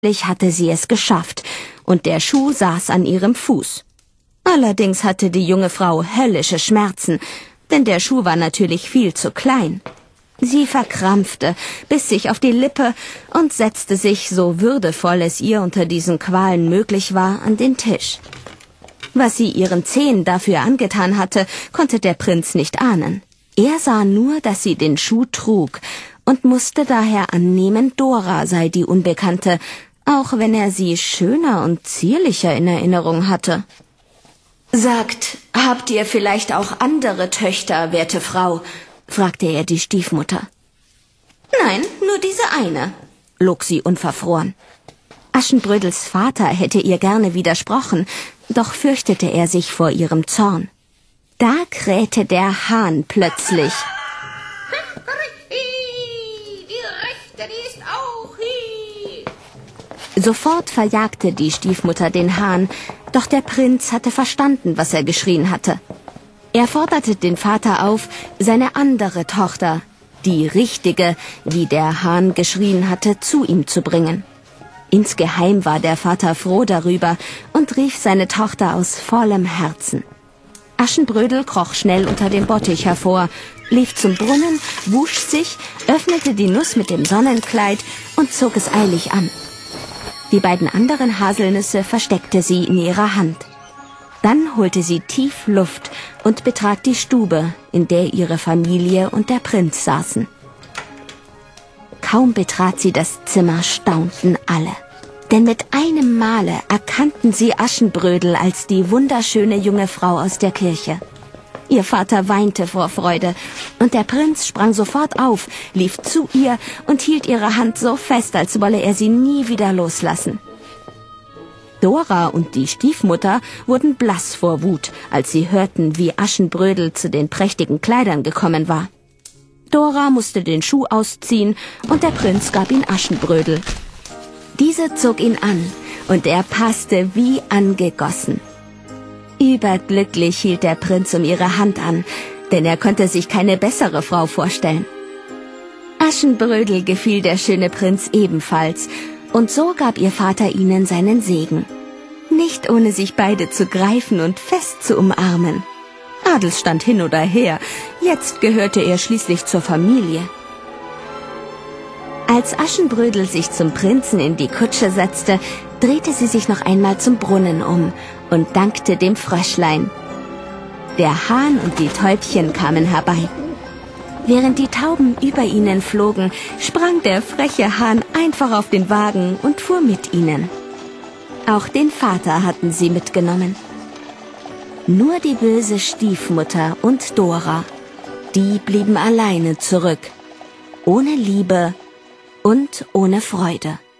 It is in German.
Endlich hatte sie es geschafft, und der Schuh saß an ihrem Fuß. Allerdings hatte die junge Frau höllische Schmerzen, denn der Schuh war natürlich viel zu klein. Sie verkrampfte, biss sich auf die Lippe und setzte sich, so würdevoll es ihr unter diesen Qualen möglich war, an den Tisch. Was sie ihren Zehen dafür angetan hatte, konnte der Prinz nicht ahnen. Er sah nur, dass sie den Schuh trug und musste daher annehmen, Dora sei die Unbekannte, auch wenn er sie schöner und zierlicher in Erinnerung hatte. »Sagt, habt ihr vielleicht auch andere Töchter, werte Frau?« fragte er die Stiefmutter. »Nein, nur diese eine«, log sie unverfroren. Aschenbrödels Vater hätte ihr gerne widersprochen, doch fürchtete er sich vor ihrem Zorn. Da krähte der Hahn plötzlich. Die Rechte, die ist auch hier. Sofort verjagte die Stiefmutter den Hahn, doch der Prinz hatte verstanden, was er geschrien hatte. Er forderte den Vater auf, seine andere Tochter, die richtige, wie der Hahn geschrien hatte, zu ihm zu bringen. Insgeheim war der Vater froh darüber und rief seine Tochter aus vollem Herzen. Aschenbrödel kroch schnell unter dem Bottich hervor, lief zum Brunnen, wusch sich, öffnete die Nuss mit dem Sonnenkleid und zog es eilig an. Die beiden anderen Haselnüsse versteckte sie in ihrer Hand. Dann holte sie tief Luft und betrat die Stube, in der ihre Familie und der Prinz saßen. Kaum betrat sie das Zimmer, staunten alle. Denn mit einem Male erkannten sie Aschenbrödel als die wunderschöne junge Frau aus der Kirche. Ihr Vater weinte vor Freude, und der Prinz sprang sofort auf, lief zu ihr und hielt ihre Hand so fest, als wolle er sie nie wieder loslassen. Dora und die Stiefmutter wurden blass vor Wut, als sie hörten, wie Aschenbrödel zu den prächtigen Kleidern gekommen war. Dora musste den Schuh ausziehen, und der Prinz gab ihn Aschenbrödel. Diese zog ihn an, und er passte wie angegossen. Überglücklich hielt der Prinz um ihre Hand an, denn er konnte sich keine bessere Frau vorstellen. Aschenbrödel gefiel der schöne Prinz ebenfalls, und so gab ihr Vater ihnen seinen Segen. Nicht ohne sich beide zu greifen und fest zu umarmen. Adelsstand hin oder her, jetzt gehörte er schließlich zur Familie. Als Aschenbrödel sich zum Prinzen in die Kutsche setzte, drehte sie sich noch einmal zum Brunnen um und dankte dem Fröschlein. Der Hahn und die Täubchen kamen herbei. Während die Tauben über ihnen flogen, sprang der freche Hahn einfach auf den Wagen und fuhr mit ihnen. Auch den Vater hatten sie mitgenommen. Nur die böse Stiefmutter und Dora, die blieben alleine zurück, ohne Liebe und ohne Freude.